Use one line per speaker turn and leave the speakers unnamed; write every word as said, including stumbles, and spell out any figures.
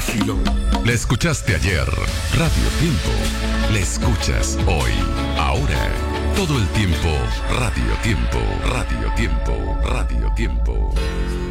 vacilón.
La escuchaste ayer. Radio Tiempo. La escuchas hoy. Ahora. Todo el tiempo. Radio Tiempo. Radio Tiempo. Radio Tiempo.